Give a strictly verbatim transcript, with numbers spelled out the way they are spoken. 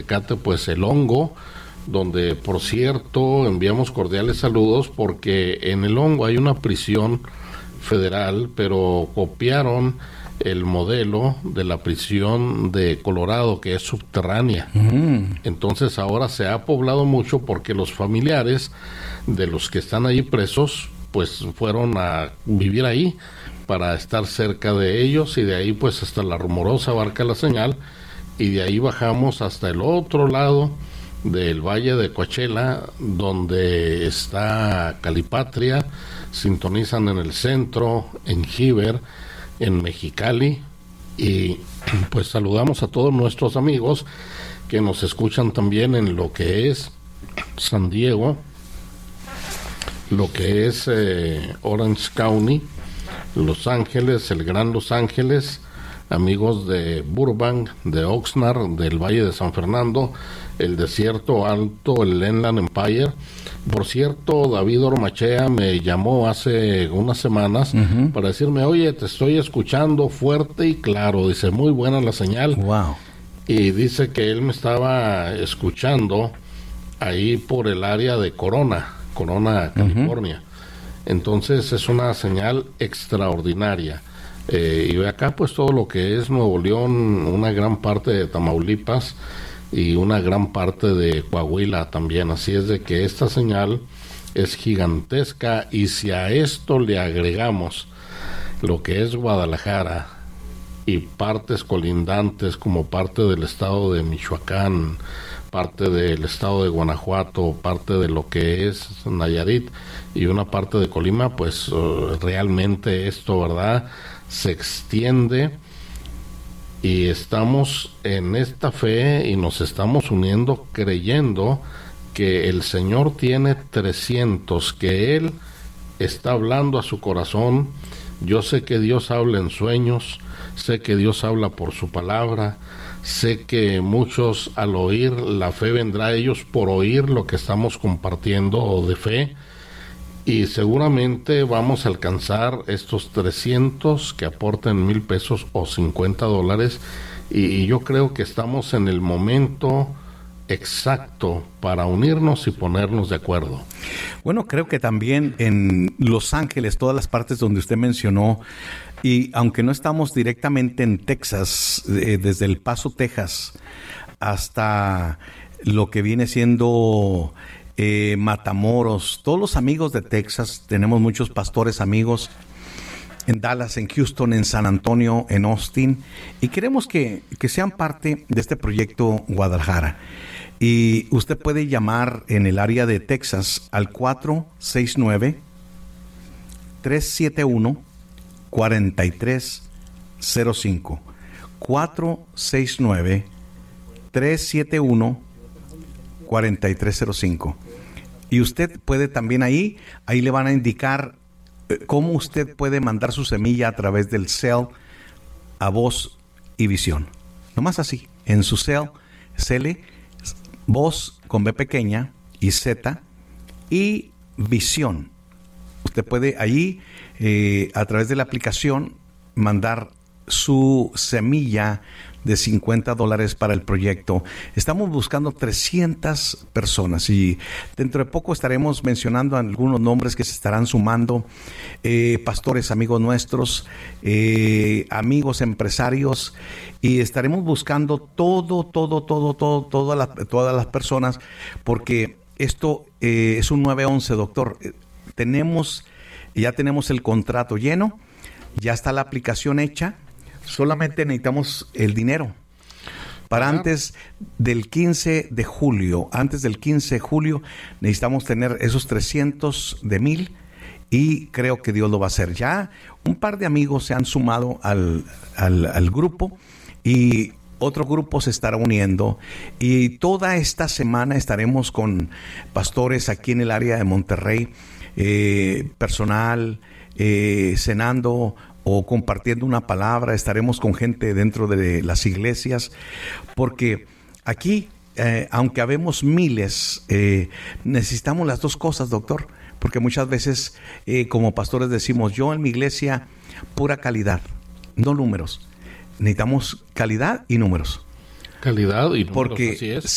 Tecate, pues el Hongo, donde por cierto enviamos cordiales saludos porque en el Hongo hay una prisión federal, pero copiaron el modelo de la prisión de Colorado, que es subterránea. Mm. Entonces ahora se ha poblado mucho porque los familiares de los que están allí presos pues fueron a vivir ahí para estar cerca de ellos, y de ahí pues hasta la rumorosa Barca La Señal, y de ahí bajamos hasta el otro lado del Valle de Coachella, donde está Calipatria, sintonizan en el centro, en Heber, en Mexicali, y pues saludamos a todos nuestros amigos que nos escuchan también en lo que es San Diego, lo que es eh, Orange County, Los Ángeles, el Gran Los Ángeles, amigos de Burbank, de Oxnard, del Valle de San Fernando, el Desierto Alto, el Inland Empire. Por cierto, David Ormachea me llamó hace unas semanas uh-huh. para decirme, oye, te estoy escuchando fuerte y claro, dice, muy buena la señal. Wow. Y dice que él me estaba escuchando ahí por el área de Corona, Corona, California. Uh-huh. Entonces es una señal extraordinaria. Eh, y acá pues todo lo que es Nuevo León, una gran parte de Tamaulipas y una gran parte de Coahuila también. Así es de que esta señal es gigantesca, y si a esto le agregamos lo que es Guadalajara y partes colindantes como parte del estado de Michoacán, parte del estado de Guanajuato, parte de lo que es Nayarit y una parte de Colima, pues uh, realmente esto, ¿verdad?, se extiende, y estamos en esta fe y nos estamos uniendo creyendo que el Señor tiene trescientos, que Él está hablando a su corazón. Yo sé que Dios habla en sueños, sé que Dios habla por su palabra, sé que muchos al oír, la fe vendrá a ellos por oír lo que estamos compartiendo de fe, y seguramente vamos a alcanzar estos trescientos que aporten mil pesos o cincuenta dólares, y, y yo creo que estamos en el momento exacto para unirnos y ponernos de acuerdo. Bueno, creo que también en Los Ángeles, todas las partes donde usted mencionó, y aunque no estamos directamente en Texas, eh, desde El Paso, Texas, hasta lo que viene siendo eh, Matamoros, todos los amigos de Texas, tenemos muchos pastores amigos en Dallas, en Houston, en San Antonio, en Austin, y queremos que, que sean parte de este proyecto Guadalajara. Y usted puede llamar en el área de Texas al cuatro seis nueve, tres siete uno, cuatro tres cero cinco. cuatro seis nueve, tres siete uno, cuatro tres cero cinco. Y usted puede también ahí, ahí le van a indicar cómo usted puede mandar su semilla a través del cel a Voz y Visión. Nomás así, en su cel, cele, Voz con B pequeña y Z y Visión. Usted puede ahí, eh, a través de la aplicación, mandar su semilla de cincuenta dólares para el proyecto. Estamos buscando trescientas personas, y dentro de poco estaremos mencionando algunos nombres que se estarán sumando, eh, pastores amigos nuestros, eh, amigos empresarios, y estaremos buscando todo, todo, todo, todo, todas las, todas las personas, porque esto eh, es un nueve once, doctor. Tenemos, ya tenemos el contrato lleno, ya está la aplicación hecha. Solamente necesitamos el dinero para Ajá. antes del quince de julio. Antes del quince de julio necesitamos tener esos trescientos de mil, y creo que Dios lo va a hacer. Ya un par de amigos se han sumado al, al, al grupo, y otro grupo se estará uniendo, y toda esta semana estaremos con pastores aquí en el área de Monterrey, eh, personal, eh, cenando o compartiendo una palabra. Estaremos con gente dentro de las iglesias, porque aquí, eh, aunque habemos miles, eh, necesitamos las dos cosas, doctor, porque muchas veces eh, como pastores decimos, yo en mi iglesia pura calidad, no números. Necesitamos calidad y números. Calidad y números, porque así es.